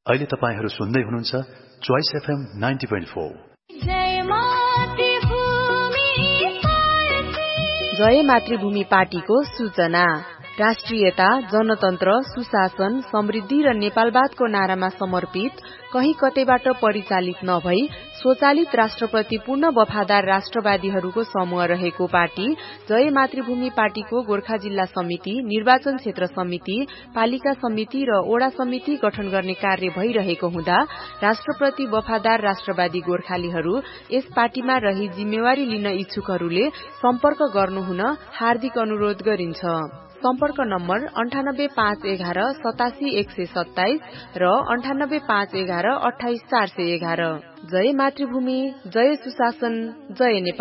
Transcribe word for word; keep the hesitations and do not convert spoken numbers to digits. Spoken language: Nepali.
अहिले तपाईहरू सुन्दै हुनुहुन्छ choice FM ninety point four. जय मातृभूमि पार्टीको सूचना। राष्ट्रियता, जनतन्त्र, सुशासन, समृद्धि र नेपालवादको नारामा समर्पित, कहीं कतैबाट परिचालित नभई स्वचालित राष्ट्रप्रति पूर्ण वफादार राष्ट्रवादीहरूको समूह रहेको पार्टी जय मातृभूमि पार्टीको गोर्खा जिल्ला समिति, निर्वाचन क्षेत्र समिति, पालिका समिति र ओडा समिति गठन गर्ने कार्य भइरहेको हुँदा राष्ट्रप्रति वफादार राष्ट्रवादी गोर्खालीहरू यस पार्टीमा रही जिम्मेवारी लिन इच्छुकहरूले सम्पर्क गर्नुहुन हार्दिक अनुरोध गरिन्छ। सम्पर्क नम्बर अन्ठानब्बे पाँच एघार सतासी एक सय सत्ताइस र अन्ठानब्बे पाँच एघार अठाइस चार सय एघार। जय मातृभूमि, जय सुशासन, जय नेपाल।